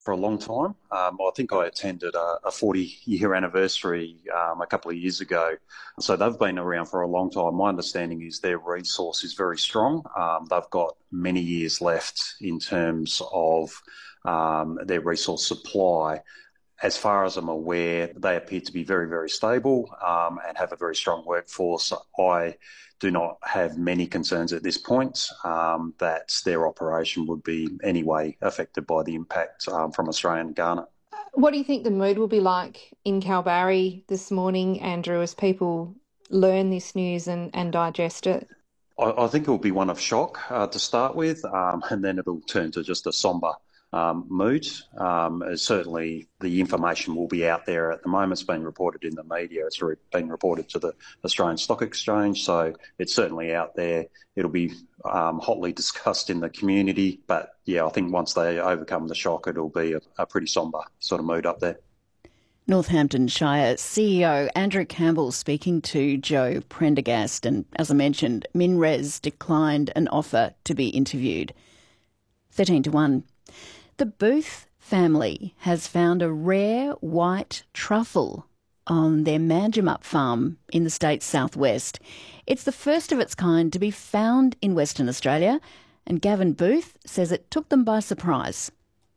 for a long time. I think I attended a 40-year anniversary a couple of years ago. So they've been around for a long time. My understanding is their resource is very strong. They've got many years left in terms of their resource supply. As far as I'm aware, they appear to be very, very stable and have a very strong workforce. I do not have many concerns at this point that their operation would be anyway affected by the impact from Australia and Ghana. What do you think the mood will be like in Kalbarri this morning, Andrew, as people learn this news and digest it? I think it will be one of shock to start with, and then it'll turn to just a sombre mood. Certainly the information will be out there at the moment. It's been reported in the media. It's been reported to the Australian Stock Exchange. So it's certainly out there. It'll be hotly discussed in the community. But yeah, I think once they overcome the shock, it'll be a pretty sombre sort of mood up there. Northampton Shire CEO Andrew Campbell speaking to Joe Prendergast. And as I mentioned, MinRes declined an offer to be interviewed. 13-1. The Booth family has found a rare white truffle on their Manjimup farm in the state's southwest. It's the first of its kind to be found in Western Australia, and Gavin Booth says it took them by surprise.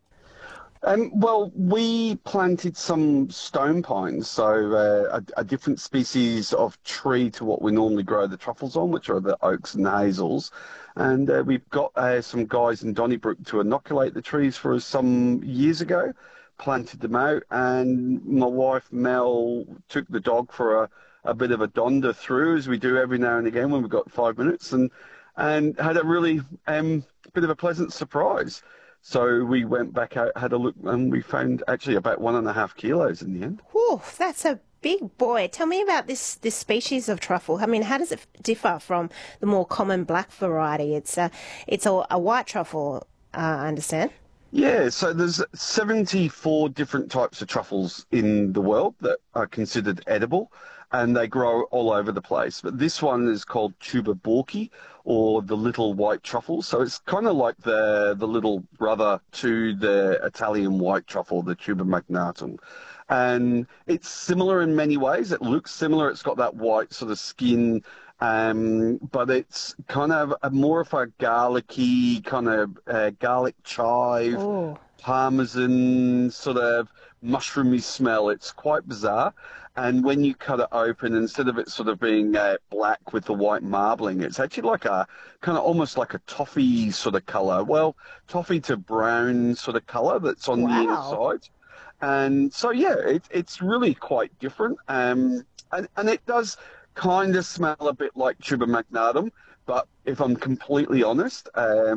Well, we planted some stone pines, so a different species of tree to what we normally grow the truffles on, which are the oaks and the hazels. And we've got some guys in Donnybrook to inoculate the trees for us some years ago, planted them out, and my wife Mel took the dog for a bit of a donder through, as we do every now and again when we've got 5 minutes, and had a really bit of a pleasant surprise. So we went back out, had a look, and we found actually about 1.5 kilos in the end. Whew, that's a big boy. Tell me about this species of truffle. I mean, how does it differ from the more common black variety? It's a white truffle, I understand. Yeah, so there's 74 different types of truffles in the world that are considered edible, and they grow all over the place. But this one is called tuber borki, or the little white truffle. So it's kind of like the little brother to the Italian white truffle, the tuber magnatum. And it's similar in many ways. It looks similar. It's got that white sort of skin, but it's kind of more of a garlicky, kind of garlic chive, parmesan sort of mushroomy smell. It's quite bizarre. And when you cut it open, instead of it sort of being black with the white marbling, it's actually like a kind of almost like a toffee sort of colour. Well, toffee to brown sort of colour that's on the inside. And so, yeah, it's really quite different. And it does kind of smell a bit like tuber magnatum. But if I'm completely honest,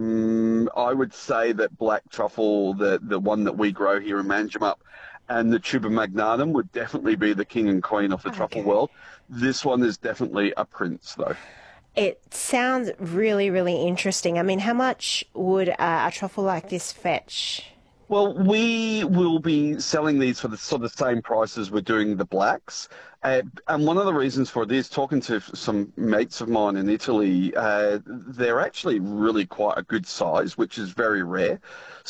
I would say that black truffle, the one that we grow here in Manjimup, and the tuber magnatum would definitely be the king and queen of the truffle world. This one is definitely a prince, though. It sounds really, really interesting. I mean, how much would a truffle like this fetch? Well, we will be selling these for the sort of same price as we're doing the blacks. And one of the reasons for this, talking to some mates of mine in Italy, they're actually really quite a good size, which is very rare.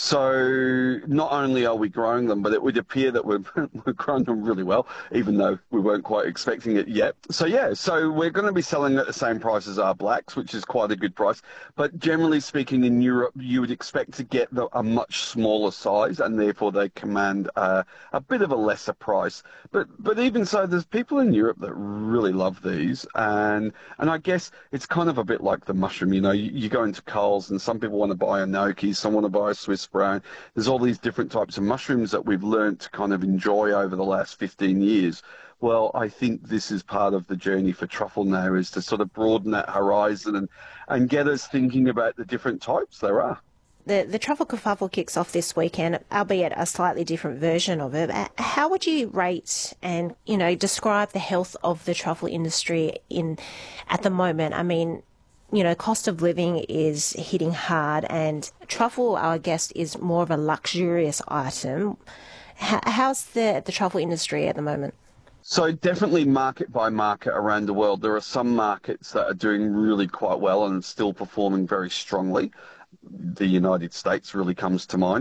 So not only are we growing them, but it would appear that we're growing them really well, even though we weren't quite expecting it yet. So yeah, so we're going to be selling at the same price as our blacks, which is quite a good price. But generally speaking, in Europe, you would expect to get a much smaller size, and therefore they command a bit of a lesser price. But even so, there's people in Europe that really love these, and I guess it's kind of a bit like the mushroom. You know, you go into Coles, and some people want to buy a gnocchi, some want to buy a Swiss brown. There's all these different types of mushrooms that we've learned to kind of enjoy over the last 15 years. Well, I think this is part of the journey for truffle now, is to sort of broaden that horizon and get us thinking about the different types there are. The Truffle Kerfuffle kicks off this weekend, albeit a slightly different version of it. How would you rate and, describe the health of the truffle industry at the moment? I mean, cost of living is hitting hard, and truffle, I guess, is more of a luxurious item. How's the truffle industry at the moment? So definitely market by market around the world. There are some markets that are doing really quite well and still performing very strongly. The United States really comes to mind.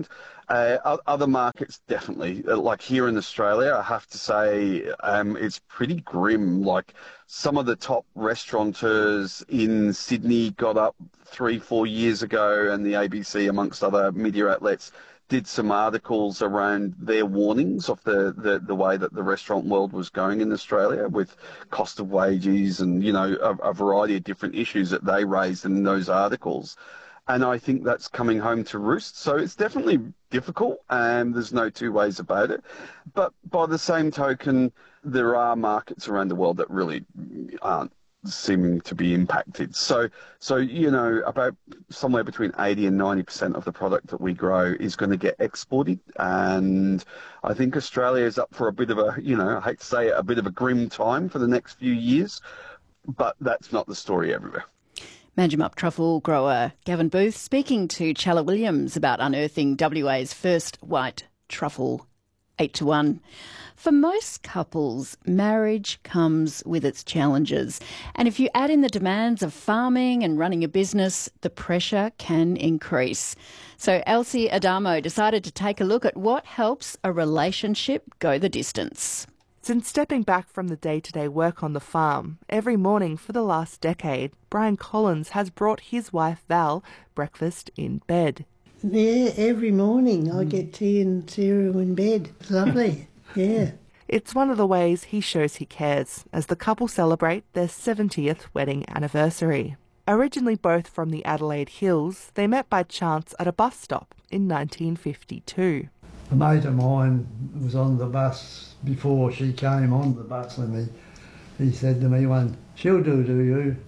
Other markets, definitely. Like here in Australia, I have to say it's pretty grim. Like some of the top restaurateurs in Sydney got up 3-4 years ago, and the ABC, amongst other media outlets, did some articles around their warnings of the way that the restaurant world was going in Australia with cost of wages and, you know, a variety of different issues that they raised in those articles. And I think that's coming home to roost. So it's definitely difficult, and there's no two ways about it. But by the same token, there are markets around the world that really aren't seeming to be impacted. So you know, about somewhere between 80 and 90% of the product that we grow is going to get exported. And I think Australia is up for a bit of a, you know, I hate to say it, a bit of a grim time for the next few years. But that's not the story everywhere. Manjimup truffle grower Gavin Booth speaking to Challa Williams about unearthing WA's first white truffle 8-1. For most couples, marriage comes with its challenges. And if you add in the demands of farming and running a business, the pressure can increase. So Elsie Adamo decided to take a look at what helps a relationship go the distance. Since stepping back from the day-to-day work on the farm, every morning for the last decade, Brian Collins has brought his wife Val breakfast in bed. Yeah, every morning I get tea and cereal in bed. It's lovely, yeah. It's one of the ways he shows he cares as the couple celebrate their 70th wedding anniversary. Originally both from the Adelaide Hills, they met by chance at a bus stop in 1952. A mate of mine was on the bus before she came on the bus, and he said to me one, "She'll do you?"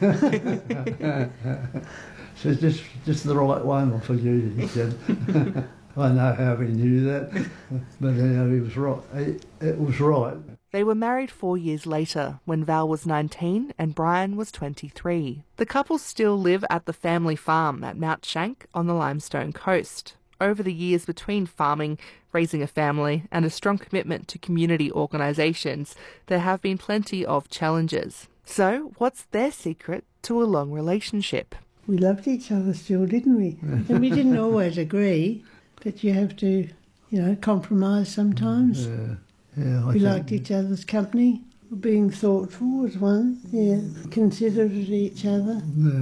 So just the right one for you, he said. I know how he knew that, but you know, he was right. It was right. They were married 4 years later, when Val was 19 and Brian was 23. The couple still live at the family farm at Mount Shank on the Limestone Coast. Over the years between farming, raising a family, and a strong commitment to community organisations, there have been plenty of challenges. So, what's their secret to a long relationship? We loved each other still, didn't we? And we didn't always agree, but you have to, you know, compromise sometimes. We liked each other's company. Being thoughtful was one, considerate of each other.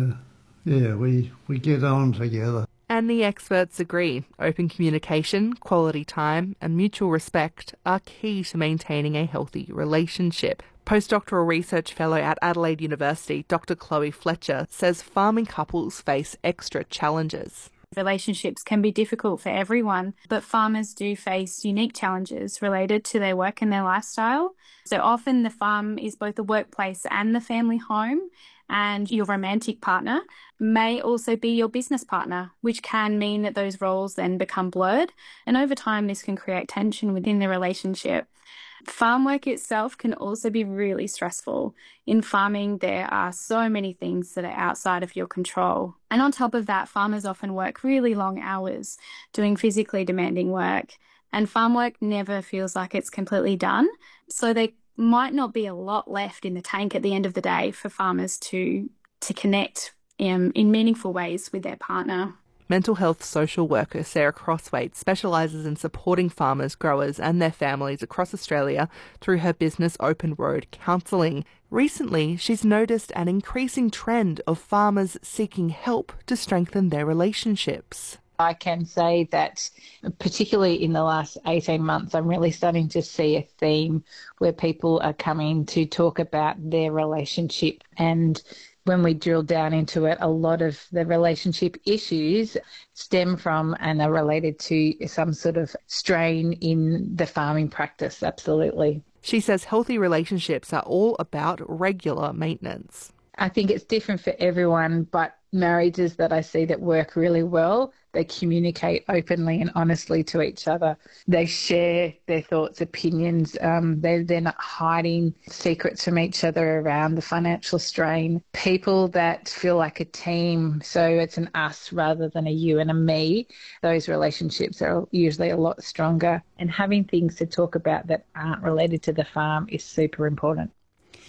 We get on together. And the experts agree. Open communication, quality time and mutual respect are key to maintaining a healthy relationship. Postdoctoral research fellow at Adelaide University, Dr. Chloe Fletcher, says farming couples face extra challenges. Relationships can be difficult for everyone, but farmers do face unique challenges related to their work and their lifestyle. So often the farm is both the workplace and the family home, and your romantic partner may also be your business partner, which can mean that those roles then become blurred. And over time, this can create tension within the relationship. Farm work itself can also be really stressful. In farming, there are so many things that are outside of your control. And on top of that, farmers often work really long hours doing physically demanding work. And farm work never feels like it's completely done. So there might not be a lot left in the tank at the end of the day for farmers to connect in meaningful ways with their partner. Mental health social worker Sarah Crosswaite specialises in supporting farmers, growers and their families across Australia through her business Open Road Counselling. Recently, she's noticed an increasing trend of farmers seeking help to strengthen their relationships. I can say that particularly in the last 18 months, I'm really starting to see a theme where people are coming to talk about their relationship. And when we drill down into it, a lot of the relationship issues stem from and are related to some sort of strain in the farming practice, absolutely. She says healthy relationships are all about regular maintenance. I think it's different for everyone, but marriages that I see that work really well, they communicate openly and honestly to each other. They share their thoughts, opinions. They're not hiding secrets from each other around the financial strain. People that feel like a team, so it's an us rather than a you and a me, those relationships are usually a lot stronger. And having things to talk about that aren't related to the farm is super important.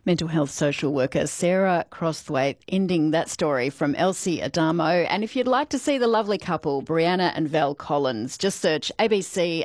Mental health social worker Sarah Crosthwaite ending that story from Elsie Adamo. And if you'd like to see the lovely couple, Brianna and Val Collins, just search ABC